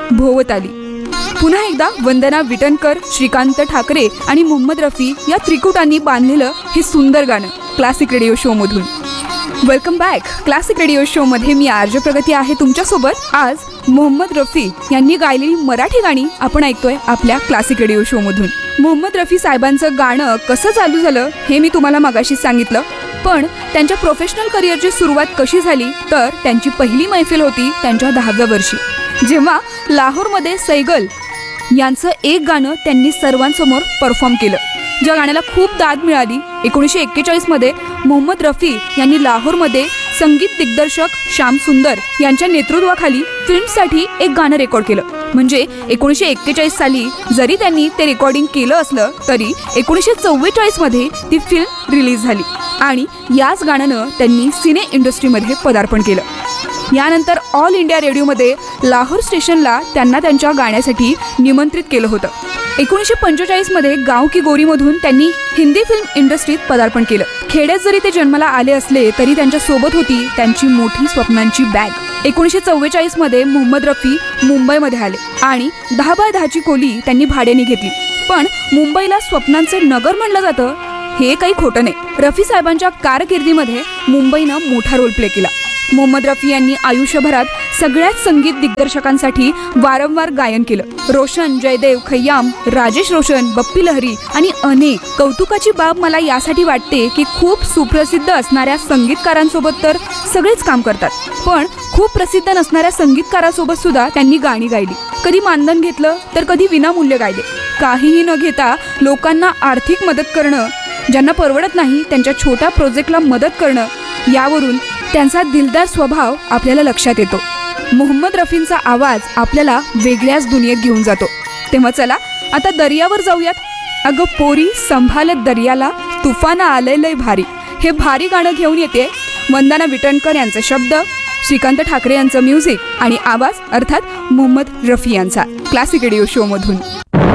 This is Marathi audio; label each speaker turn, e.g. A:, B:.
A: भोवत आली. पुन्हा एकदा वंदना विटणकर, श्रीकांत ठाकरे आणि मोहम्मद रफी या त्रिकुटांनी बांधलेलं हे सुंदर गाणं क्लासिक रेडिओ शो मधून. Welcome back. Classic radio show मध्ये मी आरजे प्रगती आहे तुमच्यासोबत. आज मोहम्मद रफी यांनी गायलेली मराठी गाणी आपण ऐकतोय आपल्या क्लासिक रेडिओ शो मधून. मोहम्मद रफी साहेबांचं गाणं कसं चालू झालं हे मी तुम्हाला मगाशीच सांगितलं. पण त्यांच्या प्रोफेशनल करिअरची सुरुवात कशी झाली तर त्यांची पहिली मैफिल होती त्यांच्या 10व्या वर्षी, जेव्हा लाहोरमध्ये सैगल यांचं एक गाणं त्यांनी सर्वांसमोर परफॉर्म केलं, ज्या गाण्याला खूप दाद मिळाली. 1941 मध्ये मोहम्मद रफी यांनी लाहोरमध्ये संगीत दिग्दर्शक श्याम सुंदर यांच्या नेतृत्वाखाली फिल्मसाठी एक गाणं रेकॉर्ड केलं. म्हणजे 1941 साली जरी त्यांनी ते रेकॉर्डिंग केलं असलं तरी 1944 मध्ये ती फिल्म रिलीज झाली आणि याच गाण्यानं त्यांनी सिने इंडस्ट्रीमध्ये पदार्पण केलं. यानंतर ऑल इंडिया रेडिओमध्ये लाहोर स्टेशनला त्यांना त्यांच्या गाण्यासाठी निमंत्रित केलं होतं. 1945 मध्ये गाव की गोरीमधून त्यांनी हिंदी फिल्म इंडस्ट्रीत पदार्पण केलं. खेड्यात जरी ते जन्माला आले असले तरी त्यांच्या सोबत होती त्यांची मोठी स्वप्नांची बॅग. 1944 मध्ये मोहम्मद रफी मुंबईमध्ये आले आणि 10x10ची खोली त्यांनी भाड्याने घेतली. पण मुंबईला स्वप्नांचं नगर म्हणलं जातं हे काही खोटं नाही. रफी साहेबांच्या कारकिर्दीमध्ये मुंबईनं मोठा रोल प्ले केला. मोहम्मद रफी यांनी आयुष्यभरात सगळ्याच संगीत दिग्दर्शकांसाठी वारंवार गायन केलं. रोशन, जयदेव, खय्याम, राजेश रोशन, बप्पी लहरी आणि अनेक. कौतुकाची बाब मला यासाठी वाटते की खूप सुप्रसिद्ध असणाऱ्या संगीतकारांसोबत तर सगळेच काम करतात, पण खूप प्रसिद्ध नसणाऱ्या संगीतकारासोबत सुद्धा त्यांनी गाणी गायली. कधी मानधन घेतलं तर कधी विनामूल्य गायले. काहीही न घेता लोकांना आर्थिक मदत करणं, ज्यांना परवडत नाही त्यांच्या छोट्या प्रोजेक्टला मदत करणं, यावरून त्यांचा दिलदार स्वभाव आपल्याला लक्षात येतो. मोहम्मद रफींचा आवाज आपल्याला वेगळ्याच दुनियेत घेऊन जातो. तेव्हा चला आता दर्यावर जाऊयात. अगं पोरी संभालत दर्याला, तुफान आलंय लय भारी. हे भारी गाणं घेऊन येते वंदना विटणकर यांचे शब्द, श्रीकांत ठाकरे यांचं म्युझिक आणि आवाज अर्थात मोहम्मद रफी यांचा क्लासिक रेडिओ शो मधून.